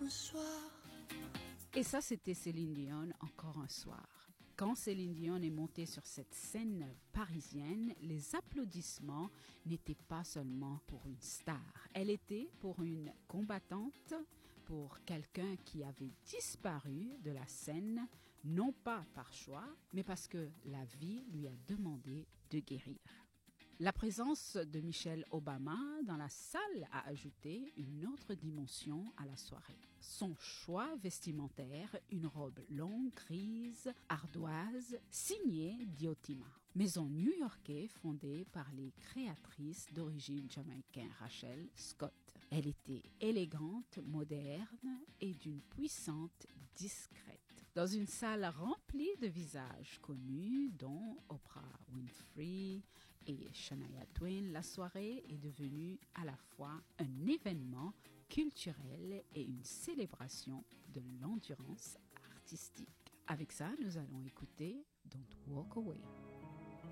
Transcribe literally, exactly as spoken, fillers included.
un soir. Et ça, c'était Céline Dion, encore un soir. Quand Céline Dion est montée sur cette scène parisienne, les applaudissements n'étaient pas seulement pour une star. Elle était pour une combattante, pour quelqu'un qui avait disparu de la scène, non pas par choix, mais parce que la vie lui a demandé de guérir. La présence de Michelle Obama dans la salle a ajouté une autre dimension à la soirée. Son choix vestimentaire, une robe longue, grise, ardoise, signée Diotima. Maison new-yorkais fondée par les créatrices d'origine jamaïcaine Rachel Scott. Elle était élégante, moderne et d'une puissante discrète. Dans une salle remplie de visages connus, dont Oprah Winfrey et Shania Twain, la soirée est devenue à la fois un événement culturel et une célébration de l'endurance artistique. Avec ça, nous allons écouter Don't Walk Away.